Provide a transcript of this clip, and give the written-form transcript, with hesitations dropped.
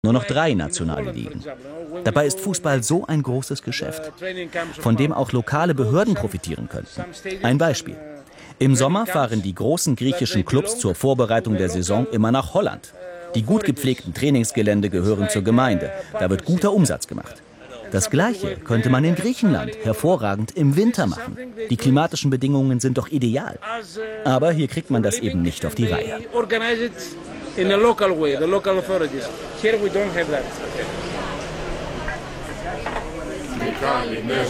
nur noch 3 nationale Ligen. Dabei ist Fußball so ein großes Geschäft, von dem auch lokale Behörden profitieren könnten. Ein Beispiel. Im Sommer fahren die großen griechischen Clubs zur Vorbereitung der Saison immer nach Holland. Die gut gepflegten Trainingsgelände gehören zur Gemeinde. Da wird guter Umsatz gemacht. Das Gleiche könnte man in Griechenland hervorragend im Winter machen. Die klimatischen Bedingungen sind doch ideal. Aber hier kriegt man das eben nicht auf die Reihe. In a local way, the local authorities. Here we don't have that.